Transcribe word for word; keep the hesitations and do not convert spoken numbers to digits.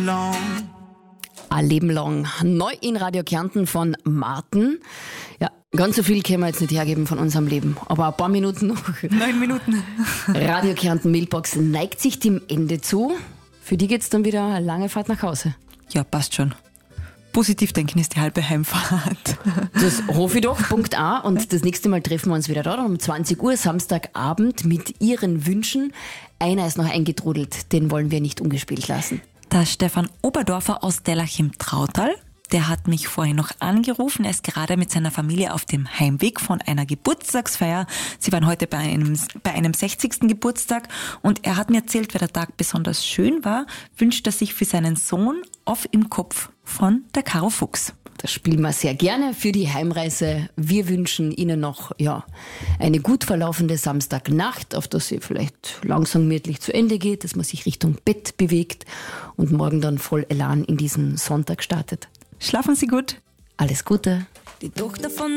long. Ein Leben lang. Neu in Radio Kärnten von Martin. Ja, ganz so viel können wir jetzt nicht hergeben von unserem Leben, aber ein paar Minuten noch. Neun Minuten. Radio Kärnten Mailbox neigt sich dem Ende zu. Für die geht's dann wieder eine lange Fahrt nach Hause. Ja, passt schon. Positiv denken ist die halbe Heimfahrt. Das hoffe ich doch, Punkt A. Und das nächste Mal treffen wir uns wieder da, dann um zwanzig Uhr, Samstagabend, mit Ihren Wünschen. Einer ist noch eingetrudelt, den wollen wir nicht ungespielt lassen. Der Stefan Oberdorfer aus Dellach im Trautal, der hat mich vorhin noch angerufen. Er ist gerade mit seiner Familie auf dem Heimweg von einer Geburtstagsfeier. Sie waren heute bei einem, bei einem sechzigsten Geburtstag und er hat mir erzählt, wer der Tag besonders schön war, wünscht er sich für seinen Sohn Off im Kopf von der Caro Fuchs. Das spielen wir sehr gerne für die Heimreise. Wir wünschen Ihnen noch ja, eine gut verlaufende Samstagnacht, auf dass sie vielleicht langsam gemütlich zu Ende geht, dass man sich Richtung Bett bewegt und morgen dann voll Elan in diesen Sonntag startet. Schlafen Sie gut. Alles Gute. Die Tochter von